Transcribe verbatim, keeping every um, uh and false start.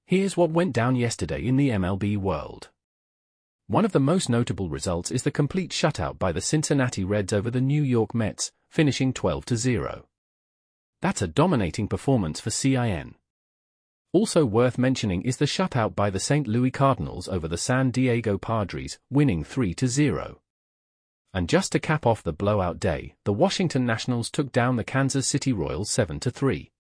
Here's what went down yesterday in the M L B world. One of the most notable results is the complete shutout by the Cincinnati Reds over the New York Mets, finishing twelve to zero. That's a dominating performance for C I N. Also worth mentioning is the shutout by the Saint Louis Cardinals over the San Diego Padres, winning three to zero. And just to cap off the blowout day, the Washington Nationals took down the Kansas City Royals seven to three.